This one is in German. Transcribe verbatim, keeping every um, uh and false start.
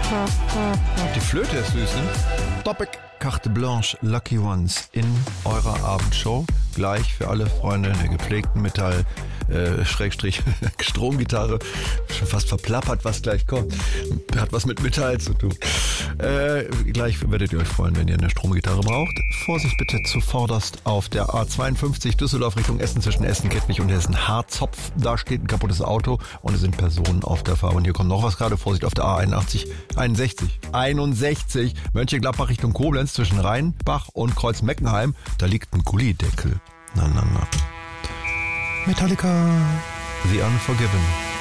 Die Flöte ist süß, ne? Topic Carte Blanche Lucky Ones in eurer Abendshow. Gleich für alle Freunde der gepflegten Metall, äh, Schrägstrich, Stromgitarre. Schon fast verplappert, was gleich kommt. Hat was mit Metall zu tun. Äh, gleich werdet ihr euch freuen, wenn ihr eine Stromgitarre braucht. Vorsicht bitte zuvorderst auf der A zweiundfünfzig Düsseldorf Richtung Essen zwischen Essen, Kettwig und Essen Harzopf. Da steht ein kaputtes Auto und es sind Personen auf der Fahrbahn. Hier kommt noch was gerade. Vorsicht auf der A einundachtzig, einundsechzig, einundsechzig. Mönchengladbach Richtung Koblenz zwischen Rheinbach und Kreuz-Meckenheim. Da liegt ein Gullideckel. Na, na, na. Metallica, The Unforgiven.